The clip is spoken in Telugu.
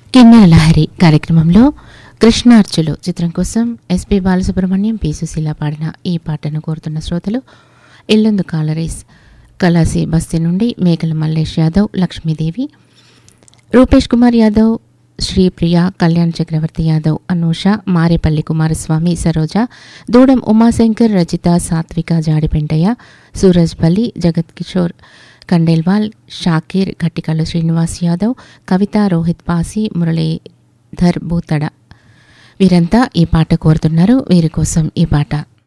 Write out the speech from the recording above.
కిన్నెర లహరి కార్యక్రమంలో కృష్ణార్చులు చిత్రం కోసం ఎస్పి బాలసుబ్రహ్మణ్యం పి సుశీల పాడిన ఈ పాటను కోరుతున్న శ్రోతలు ఇల్లందు కాలరీస్ కలాసి బస్తీ నుండి మేకల మల్లేష్ యాదవ్, లక్ష్మీదేవి, రూపేష్ కుమార్ యాదవ్, శ్రీప్రియ, కళ్యాణ్ చక్రవర్తి యాదవ్, అనూష, మారేపల్లి కుమారస్వామి, సరోజ, దూడం ఉమాశంకర్, రజిత, సాత్విక, జాడిపెంటయ్య, సూరజ్పల్లి, జగత్ కిషోర్ కండేల్వాల్, షాకీర్, గట్టికల్లు శ్రీనివాస్ యాదవ్, కవిత, రోహిత్ పాసి, మురళీధర్ బూతడ వీరంతా ఈ పాట కోరుతున్నారు. వీరి కోసం ఈ పాట.